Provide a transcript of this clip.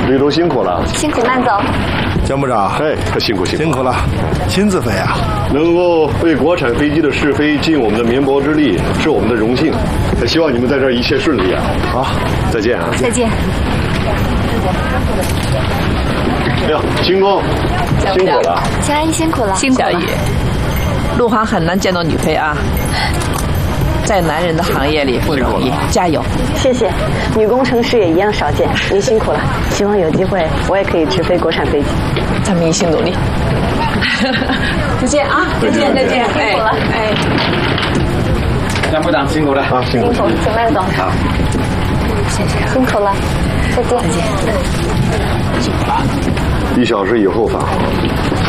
旅途辛苦了， 辛苦慢走。 江部长， 哎，辛苦了，亲自飞啊！ 能够为国产飞机的试飞尽我们的绵薄之力，是我们的荣幸。也希望你们在这儿一切顺利啊！好，再见啊！ 再见。 哎呀，秦工，辛苦了。 江阿姨辛苦了，辛苦了。 陆航很难见到女飞啊，在男人的行业里不容易，加油！ 谢谢，女工程师也一样少见，您辛苦了。希望有机会我也可以直飞国产飞机， 咱们一起努力。再见啊！再见！ 辛苦了，哎。 江部长辛苦了啊，辛苦， 请慢走。好，谢谢，辛苦了，再见。 辛苦了。1小时以后返航。